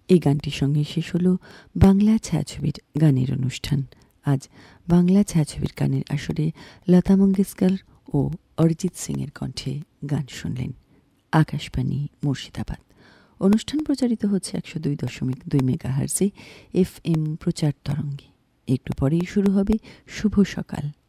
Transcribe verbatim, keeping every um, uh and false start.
এই গানটির সঙ্গে শেষ হলো বাংলা ছায়াছবির গানের অনুষ্ঠান। আজ বাংলা ছায়াছবির গানের আসরে লতা মঙ্গেশকর ও অরিজিৎ সিংয়ের কণ্ঠে গান শুনলেন। আকাশবাণী মুর্শিদাবাদ। অনুষ্ঠান প্রচারিত হচ্ছে একশো দুই দশমিক দুই মেগাহার্জে এফ এম প্রচার তরঙ্গে। একটু পরেই শুরু হবে শুভ সকাল।